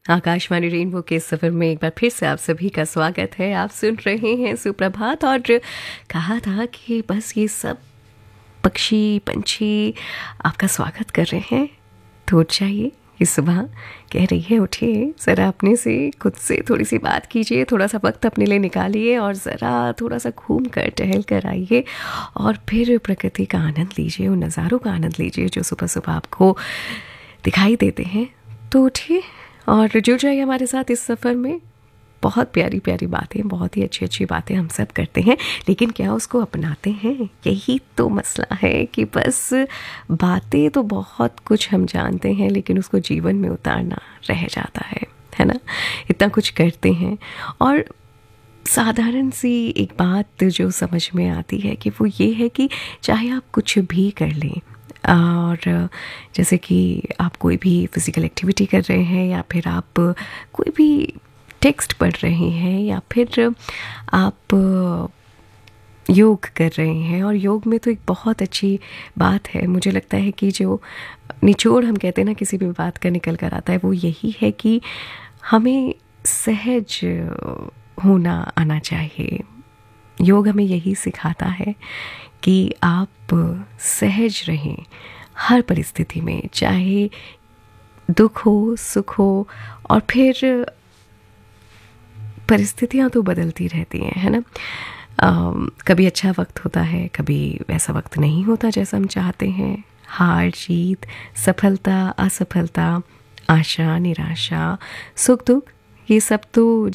Akashvani rainbow के सफ़र में एक बार फिर से आप सभी का स्वागत है। आप सुन रहे हैं सुप्रभात। और कहा था कि बस ये सब पक्षी पंछी आपका स्वागत कर रहे हैं, तो उठ जाइए। इस सुबह कह रही है उठिए, ज़रा अपने से खुद से थोड़ी सी बात कीजिए, थोड़ा सा वक्त अपने लिए निकालिए और ज़रा थोड़ा सा घूम कर टहल कर आइए और फिर प्रकृति का आनंद लीजिए, उन नज़ारों का आनंद लीजिए जो सुबह सुबह आपको दिखाई देते हैं। तो उठिए और जुड़ जाइए हमारे साथ इस सफ़र में। बहुत प्यारी प्यारी बातें, बहुत ही अच्छी अच्छी बातें हम सब करते हैं, लेकिन क्या उसको अपनाते हैं? यही तो मसला है कि बस बातें तो बहुत कुछ हम जानते हैं, लेकिन उसको जीवन में उतारना रह जाता है ना। इतना कुछ करते हैं और साधारण सी एक बात जो समझ में आती है कि वो ये है कि चाहे आप कुछ भी कर लें, और जैसे कि आप कोई भी फिज़िकल एक्टिविटी कर रहे हैं या फिर आप कोई भी टेक्स्ट पढ़ रहे हैं या फिर आप योग कर रहे हैं, और योग में तो एक बहुत अच्छी बात है, मुझे लगता है कि जो निचोड़ हम कहते हैं ना किसी भी बात का निकल कर आता है, वो यही है कि हमें सहज होना आना चाहिए। योग हमें यही सिखाता है कि आप सहज रहें हर परिस्थिति में, चाहे दुख हो सुख हो। और फिर परिस्थितियाँ तो बदलती रहती हैं, है ना। कभी अच्छा वक्त होता है, कभी वैसा वक्त नहीं होता जैसा हम चाहते हैं। हार जीत, सफलता असफलता, आशा निराशा, सुख दुख, ये सब तो